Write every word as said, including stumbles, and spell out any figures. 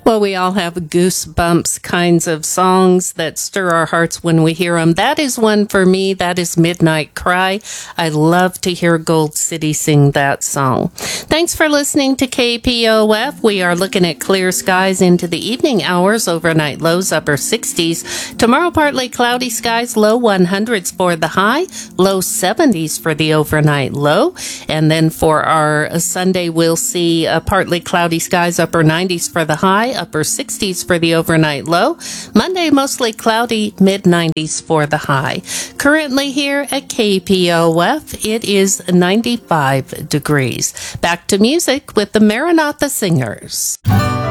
Well, we all have goosebumps kinds of songs that stir our hearts when we hear them. That is one for me. That is Midnight Cry. I love to hear Gold City sing that song. Thanks for listening to K P O F. We are looking at clear skies into the evening hours, overnight lows upper sixties. Tomorrow, partly cloudy skies, low one hundreds for the high, low seventies for the overnight low. And then for our Sunday, we'll see uh, partly cloudy skies, upper nineties for the high, upper sixties for the overnight low. Monday, mostly cloudy, mid nineties for the high. Currently here at K P O F, it is ninety-five degrees. Back to music with the Maranatha Singers.